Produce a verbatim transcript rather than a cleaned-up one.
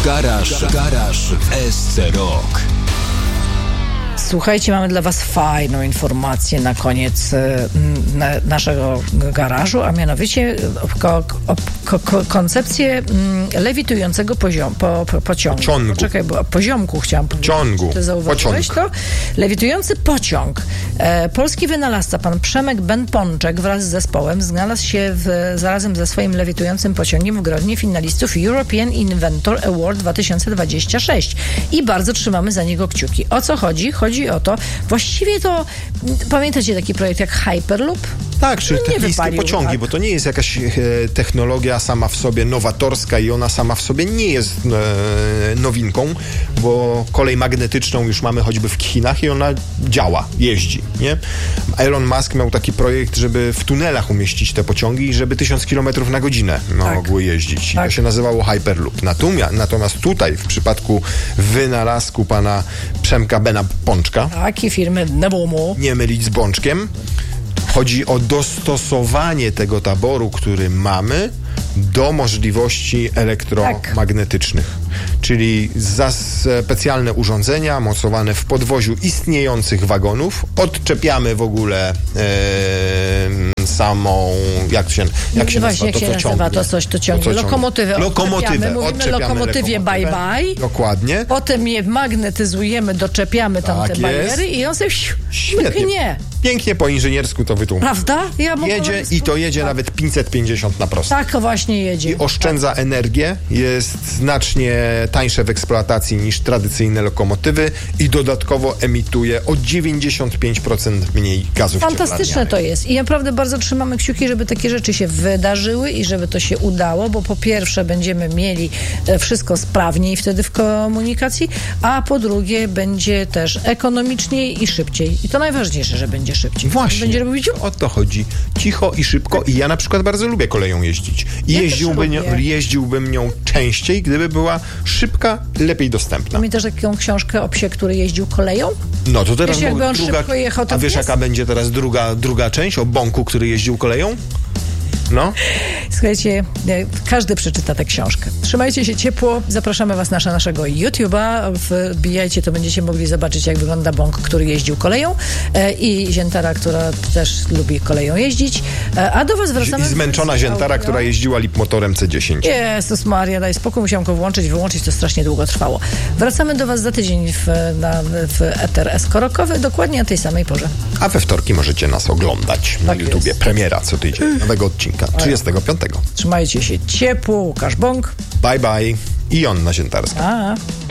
Garaż, garaż w S C Rock. Słuchajcie, mamy dla was fajną informację na koniec na, naszego garażu, a mianowicie ko, ko, ko, koncepcję mm, lewitującego poziom, po, po, pociągu. Pociągu. Czekaj, bo poziomku chciałam powiedzieć. Ciągu. Ty zauważyłeś to? Lewitujący pociąg. E, polski wynalazca, pan Przemek Ben-Pączek wraz z zespołem znalazł się w, zarazem ze swoim lewitującym pociągiem w gronie finalistów European Inventor Award dwa tysiące dwadzieścia sześć. I bardzo trzymamy za niego kciuki. O co chodzi? Chodzi o to, właściwie to, pamiętacie taki projekt jak Hyperloop? Tak, czyli no, te miejskie pociągi, tak. Bo to nie jest jakaś e, technologia sama w sobie nowatorska i ona sama w sobie nie jest e, nowinką, bo kolej magnetyczną już mamy choćby w Chinach i ona działa, jeździ, nie? Elon Musk miał taki projekt, żeby w tunelach umieścić te pociągi i żeby tysiąc kilometrów na godzinę mogły tak. jeździć. I tak. to się nazywało Hyperloop. Natomiast, natomiast tutaj, w przypadku wynalazku pana Przemka Bena Pączka, tak, i firmy Nebomu, nie mylić z Bączkiem, chodzi o dostosowanie tego taboru, który mamy, do możliwości elektromagnetycznych. Tak. Czyli za specjalne urządzenia mocowane w podwoziu istniejących wagonów odczepiamy w ogóle e, samą, jak się, jak się Właśnie, nazywa, jak to, się co nazywa, ciągnie. to coś, to ciągnie. To, co Lokomotywę Lokomotywę. Mówimy lokomotywie bye bye. Dokładnie. Potem je magnetyzujemy, doczepiamy tam tak te bariery i on sobie świetnie. Pięknie po inżyniersku to wytłumaczy. Prawda? Ja jedzie i to jedzie tak. nawet pięćset pięćdziesiąt na prosto. Tak, właśnie jedzie. I oszczędza tak. energię, jest znacznie tańsze w eksploatacji niż tradycyjne lokomotywy i dodatkowo emituje o dziewięćdziesiąt pięć procent mniej gazów Fantastyczne to jest. I naprawdę bardzo trzymamy kciuki, żeby takie rzeczy się wydarzyły i żeby to się udało, bo po pierwsze będziemy mieli wszystko sprawniej wtedy w komunikacji, a po drugie będzie też ekonomiczniej i szybciej. I to najważniejsze, że będzie szybciej. Właśnie. Będzie robić... O to chodzi. Cicho i szybko. I ja na przykład bardzo lubię koleją jeździć. I ja jeździłbym, nią, jeździłbym nią częściej, gdyby była szybka, lepiej dostępna. Pamiętasz taką książkę o psie, który jeździł koleją? No to teraz... Wiesz, jakby on druga, szybko jechał, to a wiesz, jest? jaka będzie teraz druga, druga część o Bąku, który jeździł koleją? No. Słuchajcie, każdy przeczyta tę książkę. Trzymajcie się ciepło. Zapraszamy was na naszego YouTube'a. Wbijajcie, to będziecie mogli zobaczyć, jak wygląda Bąk, który jeździł koleją i Ziętara, która też lubi koleją jeździć. A do was wracamy... I zmęczona Ziętara, która jeździła Lipmotorem C dziesięć. Jezus Maria, daj spokój. Musiałam go włączyć, wyłączyć. To strasznie długo trwało. Wracamy do was za tydzień w, na, w Eter Eskorokowy, dokładnie o tej samej porze. A we wtorki możecie nas oglądać tak na YouTubie. Jest. Premiera co tydzień, nowego odcinka. trzydziestego piątego. Trzymajcie się ciepło. Łukasz Bąk. Bye bye. I Joanna Ziętarska. A.